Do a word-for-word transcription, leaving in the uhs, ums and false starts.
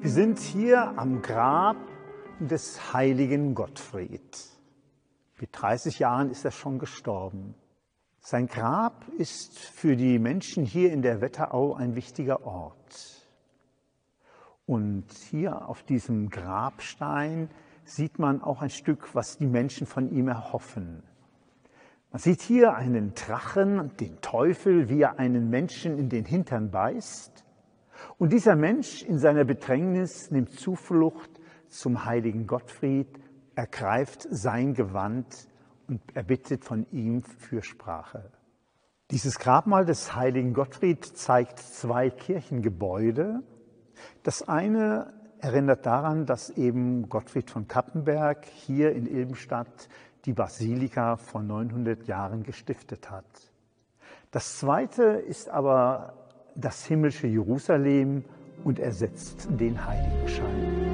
Wir sind hier am Grab des heiligen Gottfried. Mit dreißig Jahren ist er schon gestorben. Sein Grab ist für die Menschen hier in der Wetterau ein wichtiger Ort. Und hier auf diesem Grabstein sieht man auch ein Stück, was die Menschen von ihm erhoffen. Man sieht hier einen Drachen, den Teufel, wie er einen Menschen in den Hintern beißt. Und dieser Mensch in seiner Bedrängnis nimmt Zuflucht zum heiligen Gottfried, ergreift sein Gewand und erbittet von ihm Fürsprache. Dieses Grabmal des heiligen Gottfried zeigt zwei Kirchengebäude. Das eine erinnert daran, dass eben Gottfried von Cappenberg hier in Ilbenstadt die Basilika vor neunhundert Jahren gestiftet hat. Das zweite ist aber das himmlische Jerusalem und ersetzt den Heiligenschein.